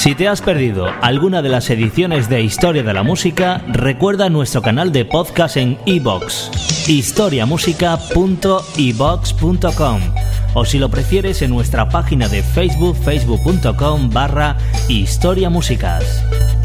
Si te has perdido alguna de las ediciones de Historia de la Música, recuerda nuestro canal de podcast en iVoox, historiamusica.ivox.com, o si lo prefieres en nuestra página de Facebook, facebook.com/historiamusicas.